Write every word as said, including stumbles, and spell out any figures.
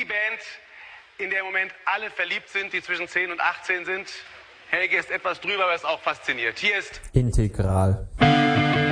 Band, in der im Moment alle verliebt sind, die zwischen zehn und achtzehn sind. Helge ist etwas drüber, aber ist auch fasziniert. Hier ist Integral.